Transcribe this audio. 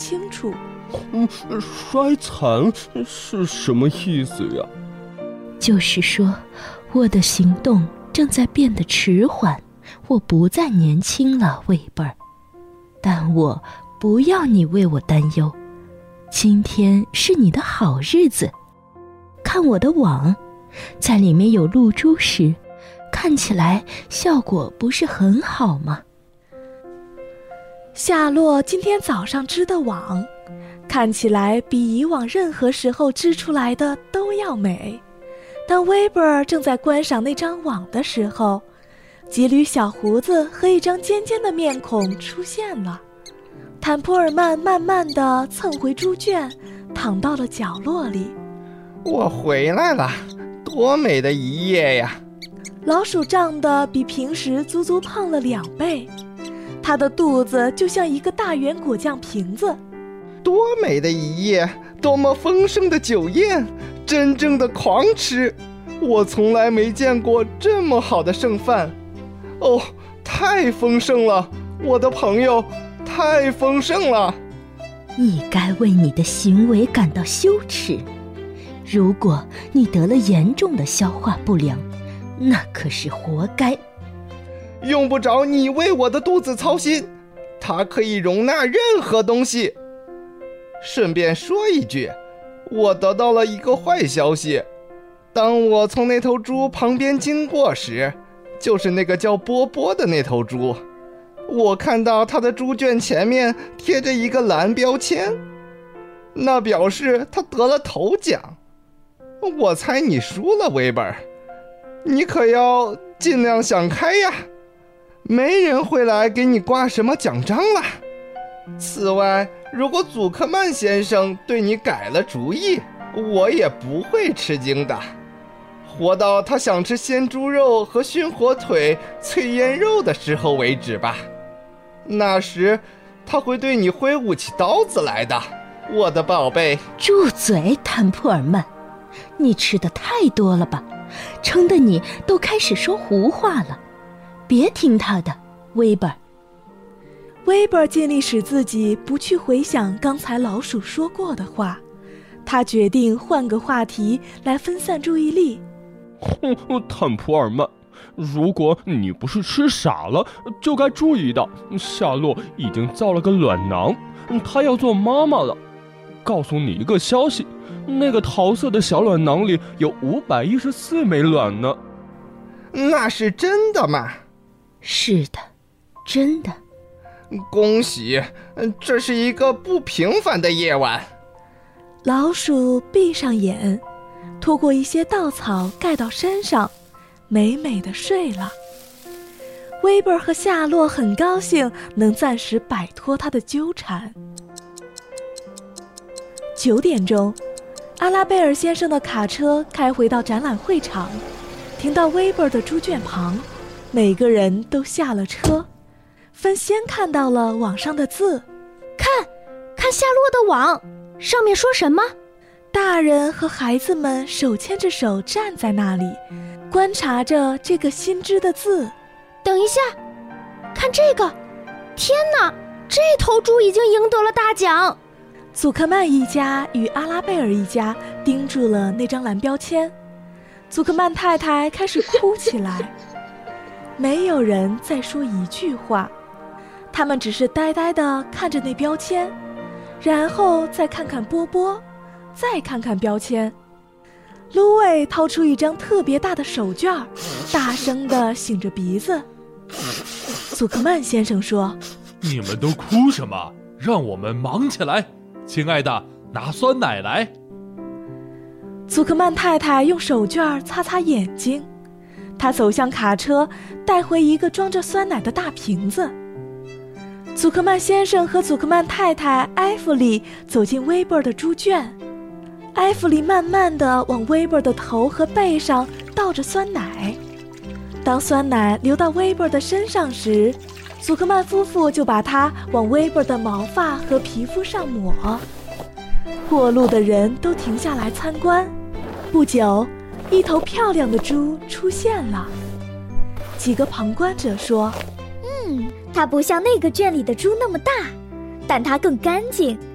清楚。 衰残是什么意思呀？ 就是说，我的行动正在变得迟缓，我不再年轻了，威伯尔。但我不要你为我担忧，今天是你的好日子。看我的网，在里面有露珠时，看起来效果不是很好吗？ 夏洛今天早上织的网，看起来比以往任何时候织出来的都要美。当威伯尔正在观赏那张网的时候，几缕小胡子和一张尖尖的面孔出现了。坦普尔曼慢慢地蹭回猪圈，躺到了角落里。 我回来了，多美的一夜呀！ 老鼠长得比平时足足胖了2倍，它的肚子就像一个大圆果酱瓶子。 多美的一夜，多么丰盛的酒宴，真正的狂吃！我从来没见过这么好的剩饭。哦，太丰盛了，我的朋友，太丰盛了！ 你该为你的行为感到羞耻。如果你得了严重的消化不良，那可是活该。 用不着你为我的肚子操心，它可以容纳任何东西。顺便说一句，我得到了一个坏消息。当我从那头猪旁边经过时，就是那个叫波波的那头猪，我看到它的猪圈前面贴着一个蓝标签，那表示它得了头奖。我猜你输了，威伯尔，你可要尽量想开呀，没人会来给你挂什么奖章了。此外，如果祖克曼先生对你改了主意，我也不会吃惊的。活到他想吃鲜猪肉和熏火腿、脆腌肉的时候为止吧。那时他会对你挥舞起刀子来的，我的宝贝。 住嘴，坦普尔曼，你吃的太多了吧，撑得你都开始说胡话了。别听他的，威伯尔。 威伯尔尽力使自己不去回想刚才老鼠说过的话，他决定换个话题来分散注意力。 坦普尔曼，如果你不是吃傻了，就该注意到夏洛已经造了个卵囊，她要做妈妈了。告诉你一个消息，那个桃色的小卵囊里有514枚卵呢。 那是真的吗？ 是的，真的。 恭喜，这是一个不平凡的夜晚。 老鼠闭上眼，拖过一些稻草盖到身上，美美地睡了。威伯尔和夏洛很高兴能暂时摆脱他的纠缠。9点钟，阿拉贝尔先生的卡车开回到展览会场，停到威伯尔的猪圈旁，每个人都下了车。分先看到了网上的字， 看夏洛的网，上面说什么？ 大人和孩子们手牵着手站在那里，观察着这个新织的字。 等一下，看这个！天哪，这头猪已经赢得了大奖！ 祖克曼一家与阿拉贝尔一家盯住了那张蓝标签，祖克曼太太开始哭起来。没有人再说一句话，他们只是呆呆地看着那标签，然后再看看波波，再看看标签。芦苇掏出一张特别大的手绢，大声地擤着鼻子。祖克曼先生说：“ 你们都哭什么？让我们忙起来！亲爱的，拿酸奶来。” 祖克曼太太用手绢擦擦眼睛，她走向卡车，带回一个装着酸奶的大瓶子。祖克曼先生和祖克曼太太埃弗里走进威伯尔的猪圈，埃弗里慢慢地往威伯尔的头和背上倒着酸奶。当酸奶流到威伯尔的身上时，祖克曼夫妇就把它往威伯尔的毛发和皮肤上抹。过路的人都停下来参观。不久，一头漂亮的猪出现了。几个旁观者说：“ 它不像那个圈里的猪那么大，但它更干净，